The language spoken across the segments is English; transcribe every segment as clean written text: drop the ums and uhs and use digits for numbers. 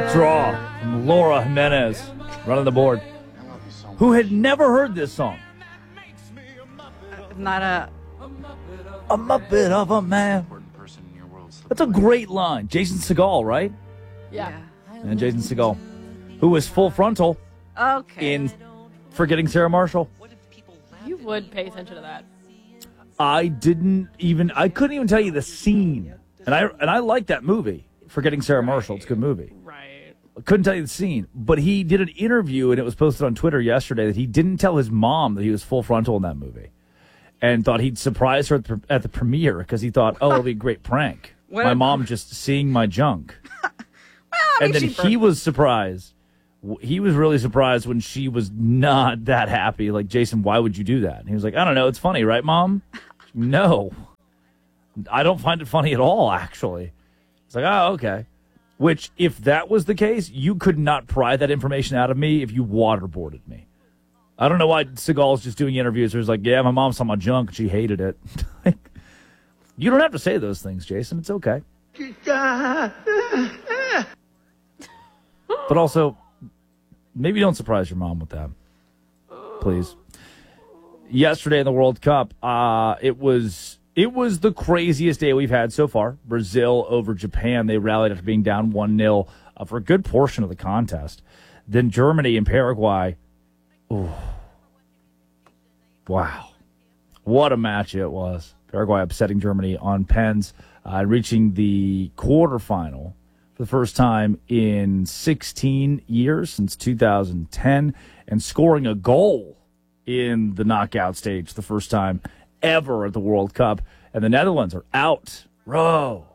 Quick draw from Laura Jimenez, running the board, who had never heard this song. Not a Muppet of a man. That's a great line. Jason Segel, right? Yeah. And Jason Segel, who was full frontal in Forgetting Sarah Marshall. You would pay attention to that. I couldn't even tell you the scene. And I like that movie, Forgetting Sarah Marshall. It's a good movie. Right. I couldn't tell you the scene, but he did an interview, and it was posted on Twitter yesterday, that he didn't tell his mom that he was full frontal in that movie, and thought he'd surprise her at the premiere because he thought, oh, it'll be a great prank. My mom just seeing my junk. And then he was surprised. He was really surprised when she was not that happy. Like, Jason, why would you do that? And he was like, I don't know. It's funny, right, Mom? No. I don't find it funny at all, actually. It's like, oh, okay. Which, if that was the case, you could not pry that information out of me if you waterboarded me. I don't know why Seagal's just doing interviews where he's like, yeah, my mom saw my junk and she hated it. You don't have to say those things, Jason. It's okay. But also, maybe don't surprise your mom with that. Please. Yesterday in the World Cup, it was the craziest day we've had so far. Brazil over Japan. They rallied after being down 1-0 for a good portion of the contest. Then Germany and Paraguay. Ooh. Wow. What a match it was. Paraguay upsetting Germany on pens, reaching the quarterfinal for the first time in 16 years, since 2010, and scoring a goal in the knockout stage, the first time ever at the World Cup. And the Netherlands are out. Row,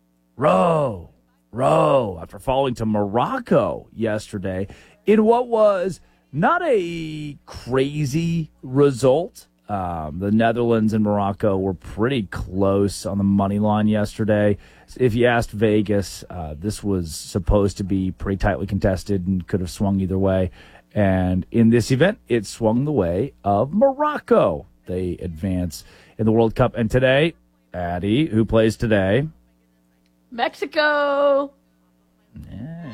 after falling to Morocco yesterday in what was not a crazy result. The Netherlands and Morocco were pretty close on the money line yesterday. If you asked Vegas, this was supposed to be pretty tightly contested and could have swung either way. And in this event, it swung the way of Morocco. They advance in the World Cup. And today, Addie, who plays today? Mexico. Yeah,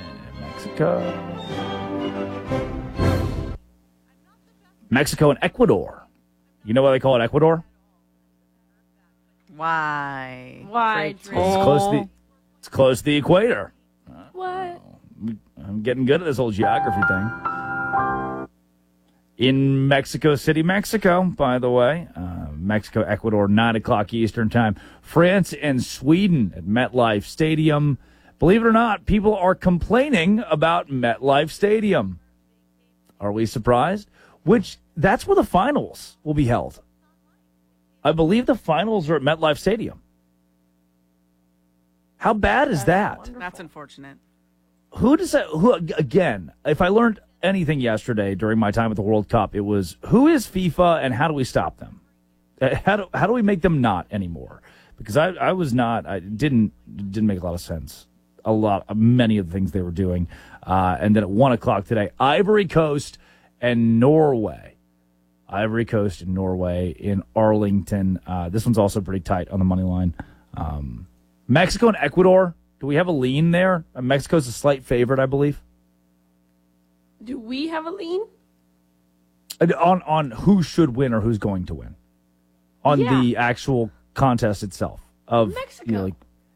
Mexico and Ecuador. You know why they call it Ecuador? Why? Why? It's close to the equator. What? I'm getting good at this whole geography thing. In Mexico City, Mexico, by the way. Mexico, Ecuador, 9 o'clock Eastern time. France and Sweden at MetLife Stadium. Believe it or not, people are complaining about MetLife Stadium. Are we surprised? That's where the finals will be held. I believe the finals are at MetLife Stadium. How bad is that? Wonderful. That's unfortunate. Again, if I learned anything yesterday during my time at the World Cup, it was, who is FIFA and how do we stop them? How do we make them not anymore? Because I didn't make a lot of sense. Many of the things they were doing. And then at 1 o'clock today, Ivory Coast and Norway. Ivory Coast and Norway in Arlington. This one's also pretty tight on the money line. Mexico and Ecuador. Do we have a lean there? Mexico's a slight favorite, I believe. Do we have a lean? On who should win or who's going to win. On the actual contest itself. Of Mexico.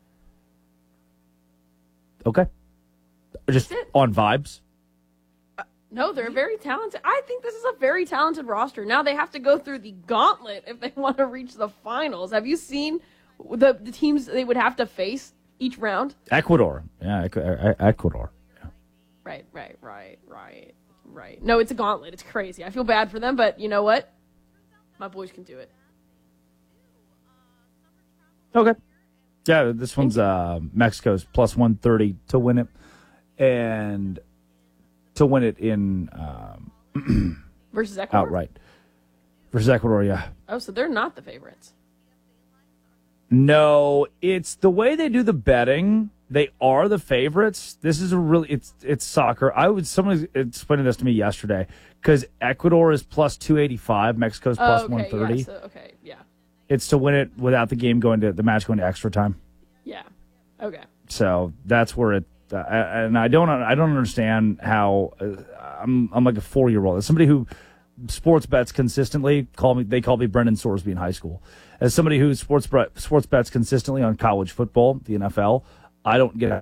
Okay. Just on vibes. No, they're very talented. I think this is a very talented roster. Now they have to go through the gauntlet if they want to reach the finals. Have you seen the teams they would have to face each round? Ecuador. Yeah, Ecuador. Yeah. Right. No, it's a gauntlet. It's crazy. I feel bad for them, but you know what? My boys can do it. Okay. Yeah, this one's Mexico's plus 130 to win it. And to win it in versus Ecuador? Outright. Versus Ecuador, yeah. Oh, so they're not the favorites. No, it's the way they do the betting. They are the favorites. This is it's soccer. Someone explaining this to me yesterday because Ecuador is plus 285, Mexico's plus 130. Yeah, okay, yeah. It's to win it without the match going to extra time. Yeah. Okay. So that's where and I don't understand how I'm like a 4-year-old. As somebody who sports bets consistently, they call me Brendan Sorsby in high school. As somebody who sports bets consistently on college football, the NFL, I don't get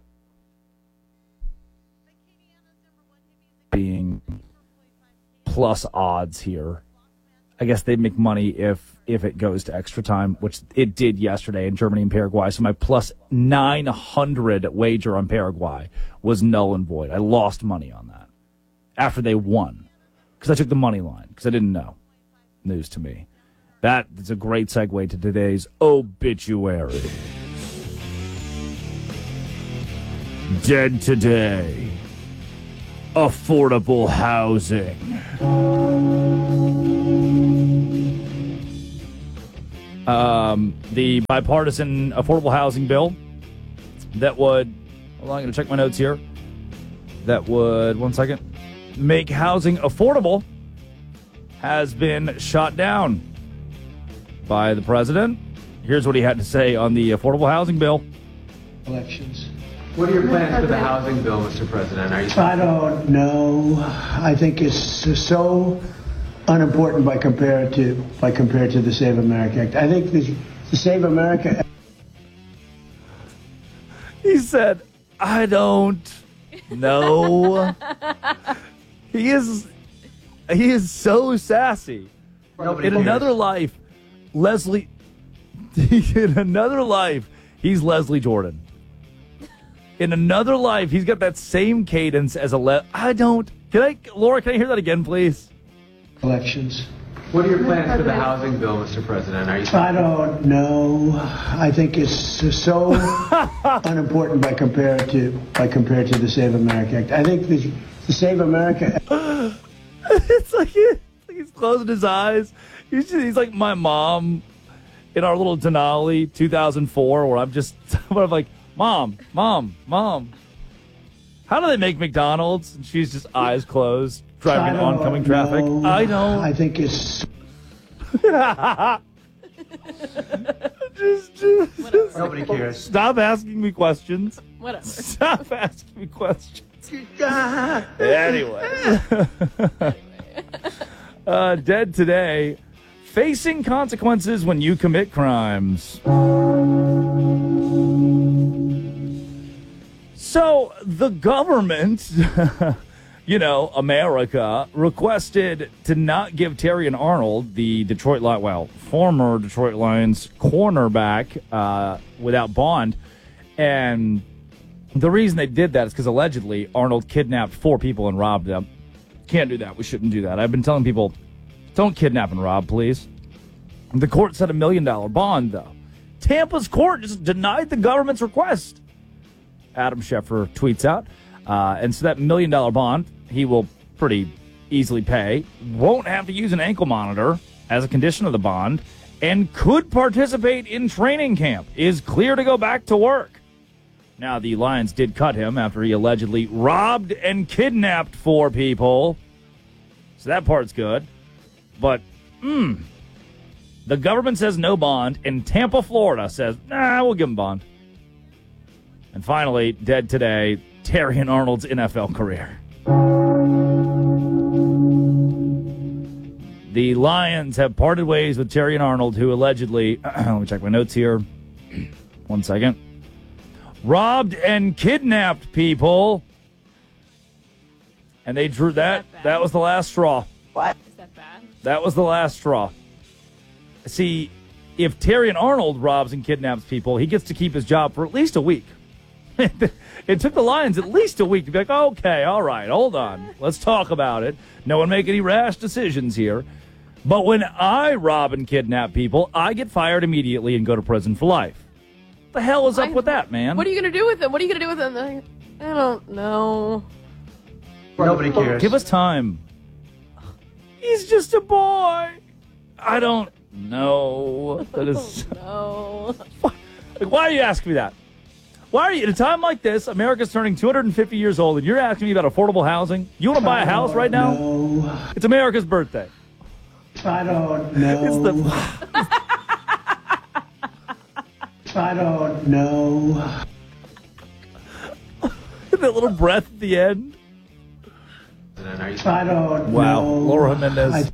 being plus odds here. I guess they make money if it goes to extra time, which it did yesterday in Germany and Paraguay. So my plus 900 wager on Paraguay was null and void. I lost money on that after they won because I took the money line because I didn't know. News to me. That is a great segue to today's obituary. Dead today. Affordable housing. The bipartisan affordable housing bill that would, hold on, I'm going to check my notes here, that would, one second, make housing affordable has been shot down by the president. Here's what he had to say on the affordable housing bill. Elections. What are your plans for the housing bill, Mr. President? I don't know. I think it's so unimportant by compared to the Save America Act. I think the Save America Act. He said, I don't know. He is so sassy. Nobody In cares. another life, in another life, he's Leslie Jordan. In another life, he's got that same cadence as Laura, can I hear that again, please? Elections. What are your plans for the housing bill, Mr. President? I don't know. I think it's so unimportant by compared to the Save America Act. I think the Save America Act. It's like he's closing his eyes. He's like my mom in our little Denali 2004, where I'm like, Mom. How do they make McDonald's? And she's just eyes closed, driving oncoming traffic. I don't. I think it's. just Nobody cares. Stop asking me questions. Whatever. Stop asking me questions. Anyway. Dead today. Facing consequences when you commit crimes. So the government, America, requested to not give Terrion Arnold, the former Detroit Lions cornerback, without bond. And the reason they did that is because allegedly Arnold kidnapped 4 people and robbed them. Can't do that. We shouldn't do that. I've been telling people, don't kidnap and rob, please. The court set $1 million bond, though. Tampa's court just denied the government's request. Adam Schefter tweets out. And so that $1 million bond, he will pretty easily pay. Won't have to use an ankle monitor as a condition of the bond. And could participate in training camp. Is clear to go back to work. Now, the Lions did cut him after he allegedly robbed and kidnapped 4 people. So that part's good. But, the government says no bond, and Tampa, Florida says, nah, we'll give him bond. And finally, dead today, Terrion Arnold's NFL career. The Lions have parted ways with Terrion Arnold, who allegedly, let me check my notes here. One second. Robbed and kidnapped people. And they drew that. That was the last straw. What? Is that bad? That was the last straw. See, if Terrion Arnold robs and kidnaps people, he gets to keep his job for at least a week. It took the Lions at least a week to be like, okay, all right, hold on. Let's talk about it. No one make any rash decisions here. But when I rob and kidnap people, I get fired immediately and go to prison for life. What the hell is up with that, man? What are you going to do with him? What are you going to do with him? I don't know. Nobody cares. Give us time. He's just a boy. I don't know. That is. No. Like, why are you asking me that? Why are you, at a time like this, America's turning 250 years old, and you're asking me about affordable housing? You want to buy a house right now? No. It's America's birthday. I don't know. It's the. I don't know. that little breath at the end. Are you I don't Wow, know. Laura Jimenez.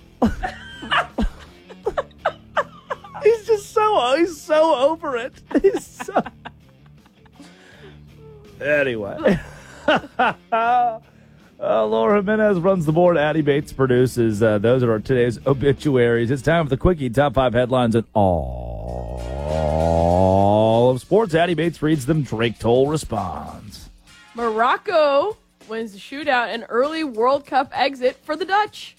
He's just he's so over it. He's so... Anyway. Laura Jimenez runs the board. Addie Bates produces. Those are today's obituaries. It's time for the Quickie Top 5 headlines in all of sports. Addie Bates reads them. Drake Toll responds. Morocco wins the shootout and early World Cup exit for the Dutch.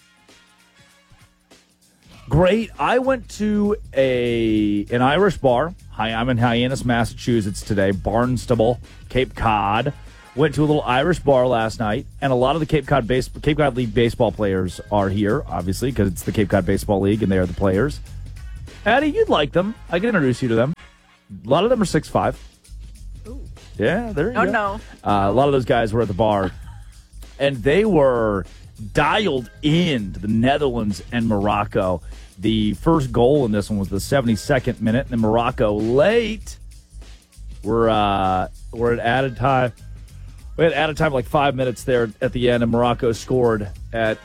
Great. I went to an Irish bar. I'm in Hyannis, Massachusetts today. Barnstable, Cape Cod. Went to a little Irish bar last night, and a lot of the Cape Cod League baseball players are here, obviously, because it's the Cape Cod Baseball League, and they are the players. Addie, you'd like them. I can introduce you to them. A lot of them are 6'5". Ooh. Yeah, there you go. No. A lot of those guys were at the bar, and they were dialed in to the Netherlands and Morocco. The first goal in this one was the 72nd minute, and Morocco late. We're at added time. We had added time like 5 minutes there at the end, and Morocco scored at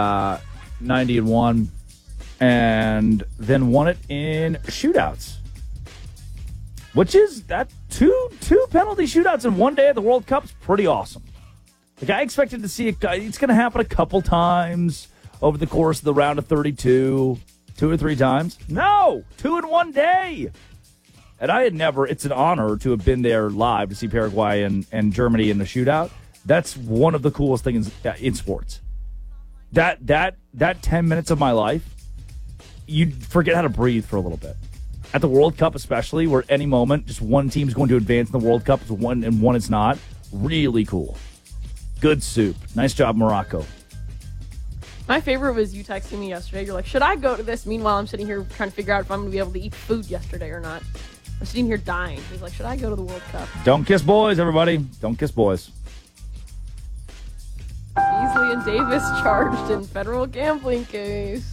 90-1, and then won it in shootouts. Which is that two penalty shootouts in one day at the World Cup is pretty awesome. Like, I expected to see it. It's going to happen a couple times over the course of the round of 32, 2 or 3 times. No, 2 in one day. And I had never, it's an honor to have been there live to see Paraguay and Germany in the shootout. That's one of the coolest things in sports. That 10 minutes of my life, you forget how to breathe for a little bit. At the World Cup especially, where any moment, just one team's going to advance in the World Cup, one is not. Really cool. Good soup. Nice job, Morocco. My favorite was you texting me yesterday. You're like, should I go to this? Meanwhile, I'm sitting here trying to figure out if I'm going to be able to eat food yesterday or not. I'm sitting here dying. He's like, should I go to the World Cup? Don't kiss boys, everybody. Don't kiss boys. Beasley and Davis charged in federal gambling case.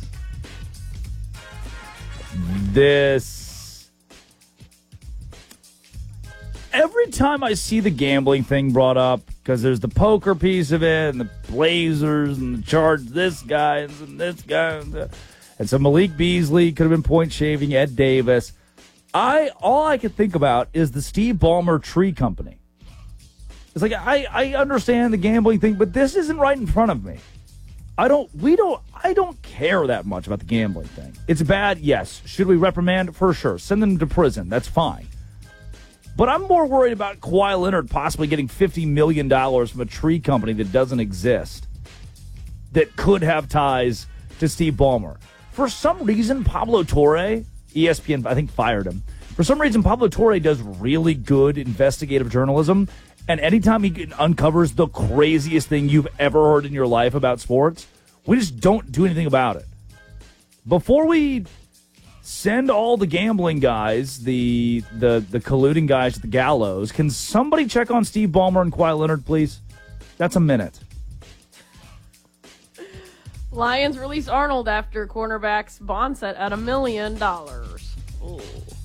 Every time I see the gambling thing brought up, because there's the poker piece of it, and the Blazers, and the charge this guy, and this guy, and so Malik Beasley could have been point shaving Ed Davis. All I can think about is the Steve Ballmer Tree Company. It's like, I understand the gambling thing, but this isn't right in front of me. I don't care that much about the gambling thing. It's bad, yes. Should we reprimand? For sure. Send them to prison. That's fine. But I'm more worried about Kawhi Leonard possibly getting $50 million from a tree company that doesn't exist, that could have ties to Steve Ballmer. For some reason, Pablo Torre, ESPN, I think, fired him. For some reason, Pablo Torre does really good investigative journalism, and anytime he uncovers the craziest thing you've ever heard in your life about sports, we just don't do anything about it. Before we send all the gambling guys, the colluding guys to the gallows, can somebody check on Steve Ballmer and Kawhi Leonard, please? That's a minute. Lions release Arnold after cornerback's bond set at $1 million. Ooh.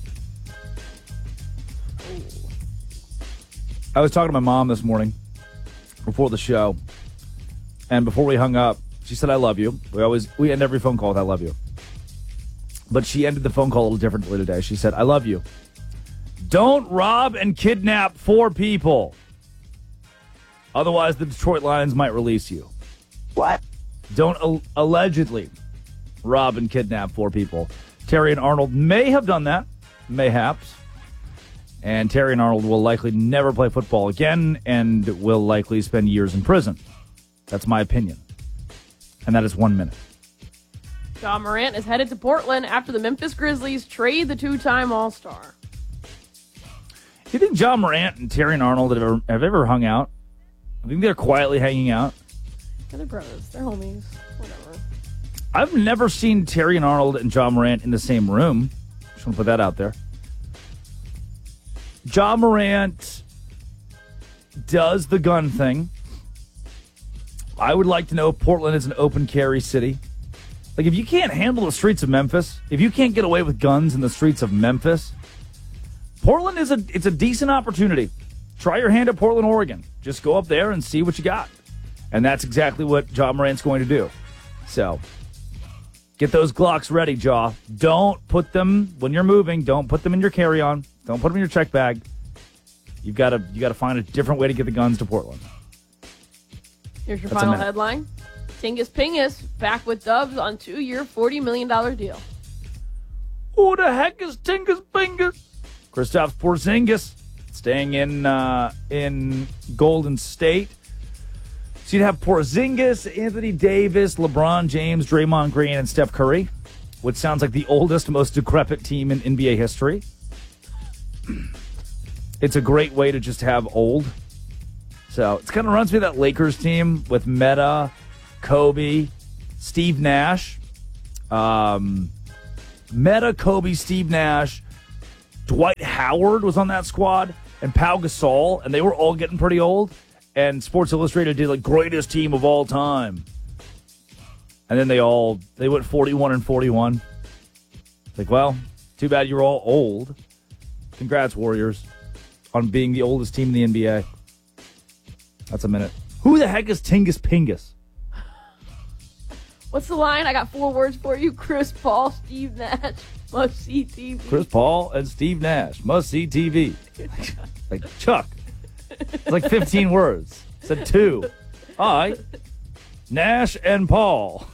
I was talking to my mom this morning before the show, and before we hung up, she said, I love you. We end every phone call with I love you. But she ended the phone call a little differently today. She said, I love you. Don't rob and kidnap 4 people. Otherwise, the Detroit Lions might release you. What? Don't allegedly rob and kidnap 4 people. Terry and Arnold may have done that. Mayhaps. And Terry and Arnold will likely never play football again and will likely spend years in prison. That's my opinion. And that is 1 minute. Ja Morant is headed to Portland after the Memphis Grizzlies trade the 2-time All-Star. Do you think Ja Morant and Terry and Arnold have ever hung out? I think they're quietly hanging out. They're brothers. They're homies. Whatever. I've never seen Terry and Arnold and Ja Morant in the same room. Just want to put that out there. Ja Morant does the gun thing. I would like to know if Portland is an open carry city. Like, if you can't handle the streets of Memphis, if you can't get away with guns in the streets of Memphis, Portland it's a decent opportunity. try your hand at Portland, Oregon. Just go up there and see what you got. And that's exactly what Ja Morant's going to do. So get those Glocks ready, Ja. Don't put them, when you're moving, don't put them in your carry-on. Don't put them in your check bag. You got to find a different way to get the guns to Portland. Here's your final headline. Tingus Pingus back with Dubs on 2-year, $40 million deal. Who the heck is Tingus Pingus? Kristaps Porzingis staying in Golden State. So you'd have Porzingis, Anthony Davis, LeBron James, Draymond Green, and Steph Curry, which sounds like the oldest, most decrepit team in NBA history. It's a great way to just have old. So it kind of reminds me of that Lakers team with Metta, Kobe, Steve Nash. Metta, Kobe, Steve Nash, Dwight Howard was on that squad, and Pau Gasol, and they were all getting pretty old. And Sports Illustrated did like greatest team of all time. And then they went 41-41. Like, well, too bad you're all old. Congrats, Warriors, on being the oldest team in the NBA. That's a minute. Who the heck is Tingus Pingus? What's the line? I got 4 words for you. Chris Paul, Steve Nash, must see TV. Chris Paul and Steve Nash, must see TV. Like Chuck. It's like 15 words. Said 2. I, Nash and Paul.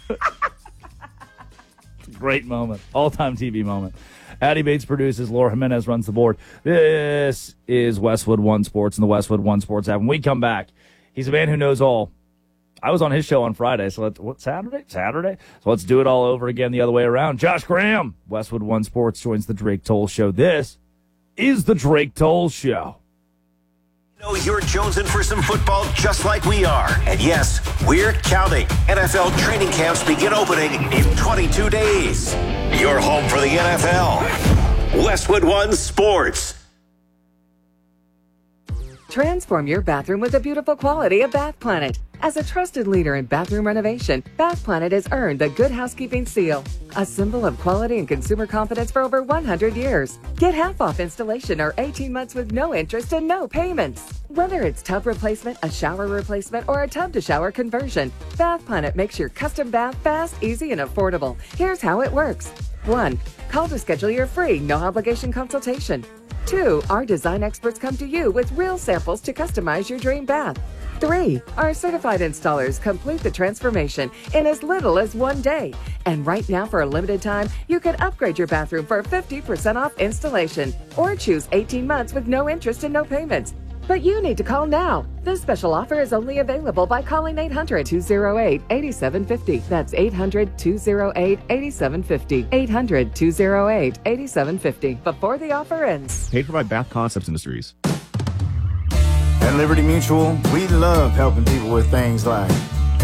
Great moment. All-time TV moment. Addie Bates produces. Laura Jimenez runs the board. This is Westwood One Sports and the Westwood One Sports app. When we come back, he's a man who knows all. I was on his show on Friday, so Saturday? So let's do it all over again the other way around. Josh Graham, Westwood One Sports, joins the Drake Toll Show. This is the Drake Toll Show. Know you're jonesing for some football just like we are. And yes, we're counting. NFL training camps begin opening in 22 days. Your home for the NFL. Westwood One Sports. Transform your bathroom with the beautiful quality of Bath Planet. As a trusted leader in bathroom renovation, Bath Planet has earned the Good Housekeeping seal, a symbol of quality and consumer confidence for over 100 years. Get half off installation or 18 months with no interest and no payments. Whether it's tub replacement, a shower replacement, or a tub-to-shower conversion, Bath Planet makes your custom bath fast, easy, and affordable. Here's how it works. 1. Call to schedule your free, no-obligation consultation. 2. Our design experts come to you with real samples to customize your dream bath. 3. Our certified installers complete the transformation in as little as 1 day. And right now, for a limited time, you can upgrade your bathroom for 50% off installation or choose 18 months with no interest and no payments. But you need to call now. This special offer is only available by calling 800-208-8750. That's 800-208-8750. 800-208-8750. Before the offer ends. Paid for by Bath Concepts Industries. At Liberty Mutual, we love helping people with things like